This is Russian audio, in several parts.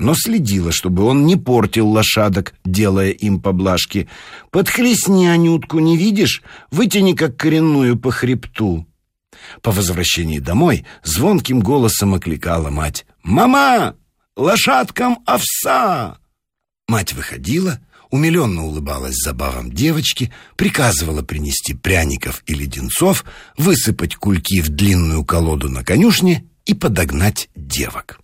но следила, чтобы он не портил лошадок, делая им поблажки. «Подхлестни, Анютку, не видишь? Вытяни как коренную по хребту». По возвращении домой звонким голосом окликала мать: «Мама, лошадкам овса!» Мать выходила, умиленно улыбалась забавам девочки, приказывала принести пряников и леденцов, высыпать кульки в длинную колоду на конюшне и подогнать девок.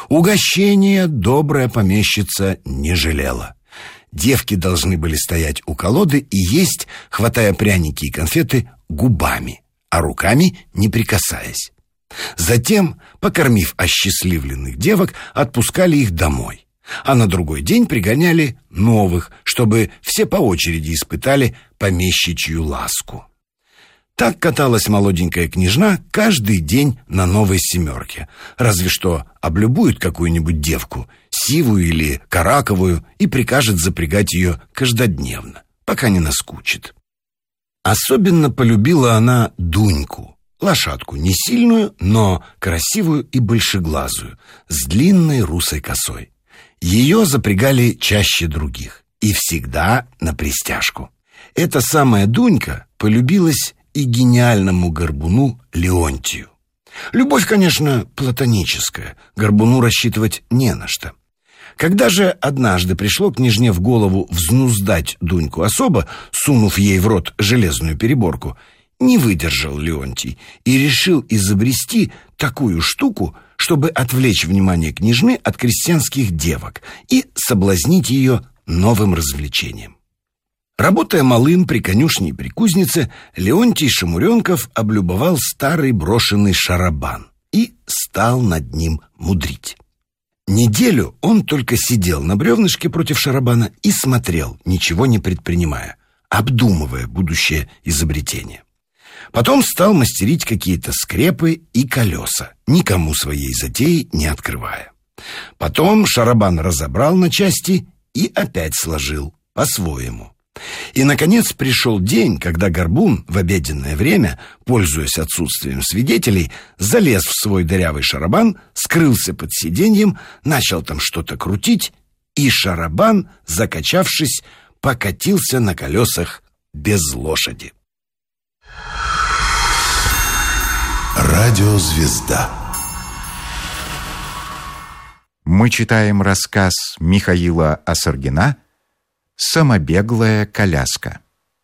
Угощения добрая помещица не жалела. Девки должны были стоять у колоды и есть, хватая пряники и конфеты губами, а руками не прикасаясь. Затем, покормив осчастливленных девок, отпускали их домой, а на другой день пригоняли новых, чтобы все по очереди испытали помещичью ласку. Так каталась молоденькая княжна каждый день на новой семерке, разве что облюбует какую-нибудь девку, сивую или караковую, и прикажет запрягать ее каждодневно, пока не наскучит. Особенно полюбила она Дуньку, лошадку не сильную, но красивую и большеглазую, с длинной русой косой. Ее запрягали чаще других и всегда на пристяжку. Эта самая Дунька полюбилась и гениальному горбуну Леонтию. Любовь, конечно, платоническая, горбуну рассчитывать не на что. Когда же однажды пришло княжне в голову взнуздать Дуньку особо, сунув ей в рот железную переборку, не выдержал Леонтий и решил изобрести такую штуку, чтобы отвлечь внимание княжны от крестьянских девок и соблазнить ее новым развлечением. Работая малым при конюшне и при кузнице, Леонтий Шамуренков облюбовал старый брошенный шарабан и стал над ним мудрить. Неделю он только сидел на бревнышке против шарабана и смотрел, ничего не предпринимая, обдумывая будущее изобретение. Потом стал мастерить какие-то скрепы и колеса, никому своей затеи не открывая. Потом шарабан разобрал на части и опять сложил по-своему. И, наконец, пришел день, когда горбун в обеденное время, пользуясь отсутствием свидетелей, залез в свой дырявый шарабан, скрылся под сиденьем, начал там что-то крутить, и шарабан, закачавшись, покатился на колесах без лошади. Радиозвезда. Мы читаем рассказ Михаила Осоргина «Самобеглая коляска».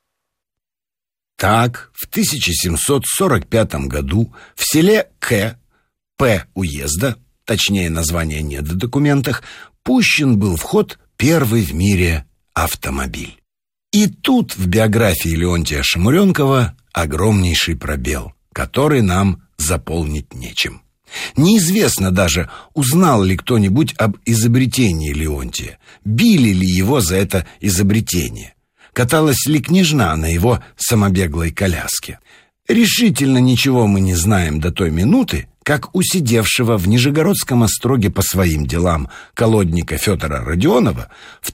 Так, в 1745 году в селе П. уезда, точнее названия нет в документах, пущен был в ход первый в мире автомобиль. И тут в биографии Леонтия Шамуренкова огромнейший пробел, который нам заполнить нечем. Неизвестно даже, узнал ли кто-нибудь об изобретении Леонтия, били ли его за это изобретение, каталась ли княжна на его самобеглой коляске. Решительно ничего мы не знаем до той минуты, как у сидевшего в Нижегородском остроге по своим делам колодника Федора Родионова в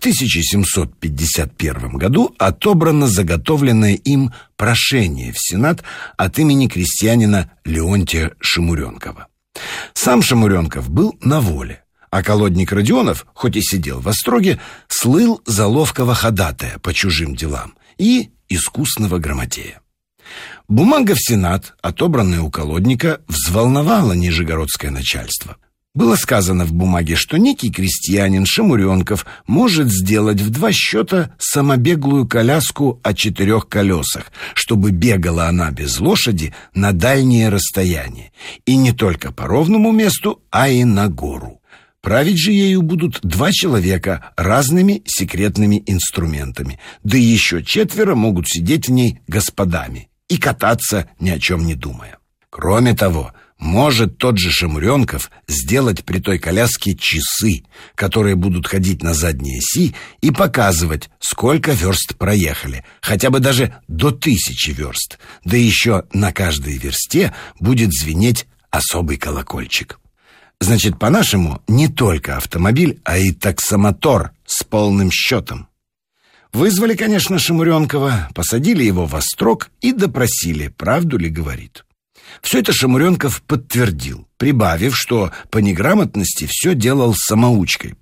1751 году отобрано заготовленное им прошение в Сенат от имени крестьянина Леонтия Шамуренкова. Сам Шамуренков был на воле, а колодник Родионов, хоть и сидел в остроге, слыл за ловкого ходатая по чужим делам и искусного грамотея. Бумага в Сенат, отобранная у колодника, взволновала нижегородское начальство. Было сказано в бумаге, что некий крестьянин Шамуренков может сделать в 2 счета самобеглую коляску о 4 колесах, чтобы бегала она без лошади на дальние расстояния, и не только по ровному месту, а и на гору. Править же ею будут 2 человека разными секретными инструментами, да еще 4 могут сидеть в ней господами и кататься, ни о чем не думая. Кроме того, может тот же Шамуренков сделать при той коляске часы, которые будут ходить на задней оси и показывать, сколько верст проехали, хотя бы даже до 1000 верст, да еще на каждой версте будет звенеть особый колокольчик. Значит, по-нашему, не только автомобиль, а и таксомотор с полным счетом. Вызвали, конечно, Шамуренкова, посадили его в острог и допросили, правду ли говорит. Все это Шамуренков подтвердил, прибавив, что по неграмотности все делал самоучкой,